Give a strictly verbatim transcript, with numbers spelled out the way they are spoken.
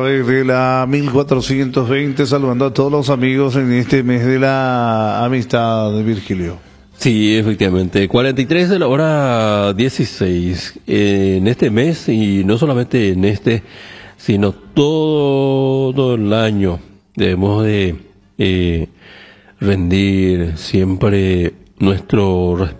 través de la mil cuatrocientos veinte, saludando a todos los amigos en este mes de la amistad de Virgilio. Sí, efectivamente, cuarenta y tres de la hora dieciséis, eh, en este mes, y no solamente en este, sino todo el año debemos de eh, rendir siempre nuestro respeto